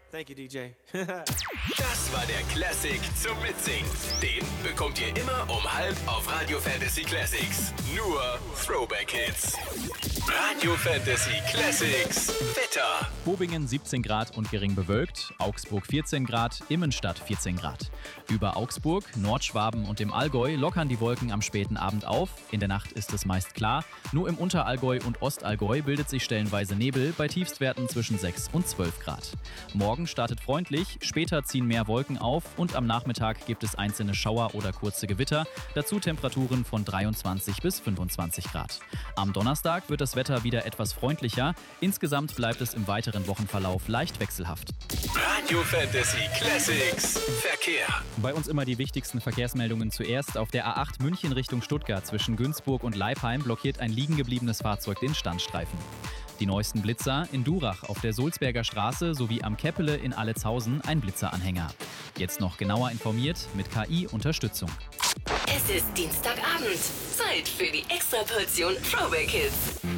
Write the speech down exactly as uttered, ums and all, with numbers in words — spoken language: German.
Thank you, D J. Das war der Classic zum Mitsingen. Den bekommt ihr immer um halb auf Radio Fantasy Classics. Nur Throwback Hits. Radio Fantasy Classics Wetter. Bobingen siebzehn Grad und gering bewölkt, Augsburg vierzehn Grad, Immenstadt vierzehn Grad. Über Augsburg, Nordschwaben und dem Allgäu lockern die Wolken am späten Abend auf. In der Nacht ist es meist klar. Nur im Unterallgäu und Ostallgäu bildet sich stellenweise Nebel bei Tiefstwerten zwischen sechs und zwölf Grad. Morgen startet freundlich, später ziehen mehr Wolken auf und am Nachmittag gibt es einzelne Schauer oder kurze Gewitter. Dazu Temperaturen von dreiundzwanzig bis fünfundzwanzig Grad. Am Donnerstag wird das Wetter wieder etwas freundlicher. Insgesamt bleibt es im weiteren Wochenverlauf leicht wechselhaft. Radio Fantasy Classics Verkehr. Bei uns immer die wichtigsten Verkehrsmeldungen zuerst. Auf der A acht München Richtung Stuttgart zwischen Günzburg und Leipheim blockiert ein liegen gebliebenes Fahrzeug den Standstreifen. Die neuesten Blitzer in Durach auf der Sulzberger Straße sowie am Keppele in Allezhausen ein Blitzeranhänger. Jetzt noch genauer informiert mit K I-Unterstützung. Es ist Dienstagabend. Zeit für die Extraportion Throwback Hits.